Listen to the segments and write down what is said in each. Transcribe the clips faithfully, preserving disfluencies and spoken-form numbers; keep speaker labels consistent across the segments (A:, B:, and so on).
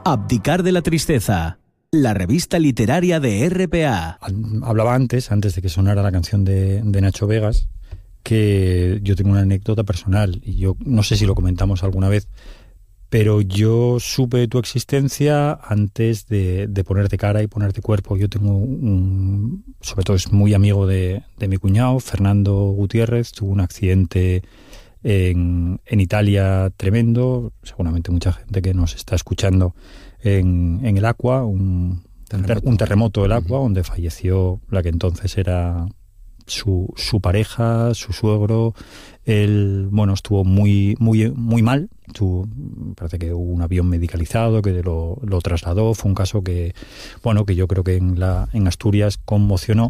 A: Abdicar de la tristeza, la revista literaria de R P A.
B: Hablaba antes, antes de que sonara la canción de, de Nacho Vegas, que yo tengo una anécdota personal, y yo no sé si lo comentamos alguna vez, pero yo supe de tu existencia antes de, de ponerte cara y ponerte cuerpo. Yo tengo un, sobre todo es muy amigo de, de mi cuñado, Fernando Gutiérrez, tuvo un accidente en, en Italia tremendo, seguramente mucha gente que nos está escuchando en, en el Aqua, un terremoto, un terremoto del Aqua, uh-huh. donde falleció la que entonces era su, su pareja, su suegro. Él, bueno, estuvo muy muy muy mal. Tuvo, parece que hubo un avión medicalizado que lo, lo trasladó. Fue un caso que, bueno, que yo creo que en la en Asturias conmocionó.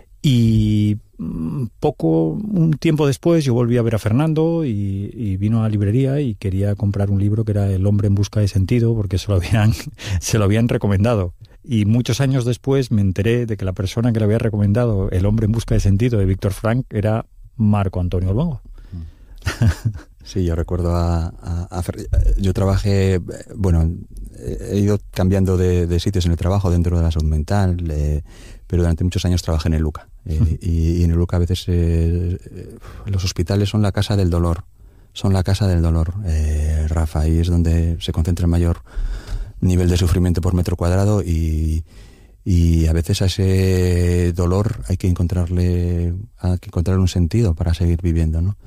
B: Y poco, un tiempo después, yo volví a ver a Fernando y, y vino a la librería y quería comprar un libro que era El hombre en busca de sentido, porque se lo habían se lo habían recomendado. Y muchos años después me enteré de que la persona que le había recomendado El hombre en busca de sentido de Víctor Frank era Marco Antonio Luengo.
C: Sí, yo recuerdo a, a, a yo trabajé, bueno, he ido cambiando de, de sitios en el trabajo dentro de la salud mental, eh, pero durante muchos años trabajé en el Luca. Eh, uh-huh. y, y en el Luca a veces eh, los hospitales son la casa del dolor, son la casa del dolor, eh, Rafa, y es donde se concentra el mayor nivel de sufrimiento por metro cuadrado, y, y a veces a ese dolor hay que encontrarle, hay que encontrarle un sentido para seguir viviendo, ¿no?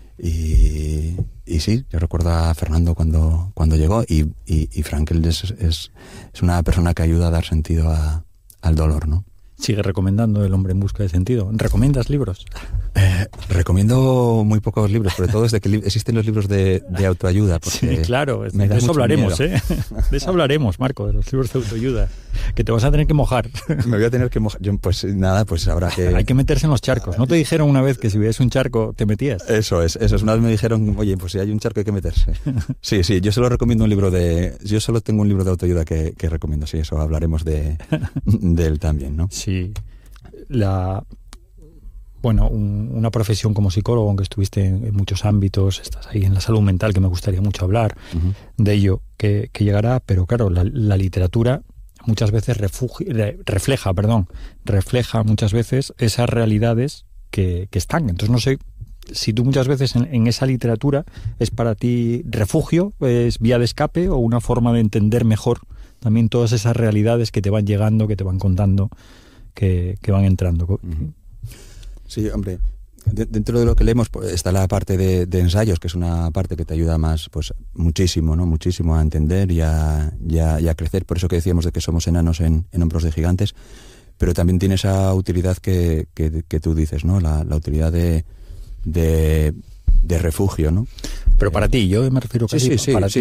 C: Y, y sí, yo recuerdo a Fernando cuando, cuando llegó, y, y, y Frankl es, es, es una persona que ayuda a dar sentido a, al dolor, ¿no?
B: Sigue recomendando El hombre en busca de sentido. ¿Recomiendas libros?
C: Eh, recomiendo muy pocos libros, sobre todo desde que li- existen los libros de, de autoayuda. Porque
B: sí, claro, de eso hablaremos, miedo. ¿eh? De eso hablaremos, Marco, de los libros de autoayuda. Que te vas a tener que mojar.
C: Me voy a tener que mojar. Yo, pues nada, pues habrá que...
B: Hay que meterse en los charcos. ¿No te dijeron una vez que si ves un charco te metías?
C: Eso es, eso es. Una vez me dijeron, oye, pues si hay un charco hay que meterse. Sí, sí, yo solo recomiendo un libro de... Yo solo tengo un libro de autoayuda que, que recomiendo, sí, eso hablaremos de, de él también, ¿no?
B: Sí. La... Bueno, un, una profesión como psicólogo, aunque estuviste en, en muchos ámbitos, estás ahí en la salud mental, que me gustaría mucho hablar uh-huh. de ello, que, que llegará, pero claro, la, la literatura muchas veces refugi, re, refleja, perdón, refleja muchas veces esas realidades que, que están. Entonces no sé si tú muchas veces en, en esa literatura es para ti refugio, es vía de escape o una forma de entender mejor también todas esas realidades que te van llegando, que te van contando, que, que van entrando. Uh-huh.
C: Sí, hombre, de, dentro de lo que leemos pues, está la parte de, de ensayos, que es una parte que te ayuda más, pues muchísimo, ¿no? Muchísimo a entender y a, y a, y a crecer. Por eso que decíamos de que somos enanos en, en hombros de gigantes, pero también tiene esa utilidad que, que, que tú dices, ¿no? La, la utilidad de, de, de refugio, ¿no?
B: Pero para ti, yo me refiero casi
C: sí, sí,
B: para
C: sí,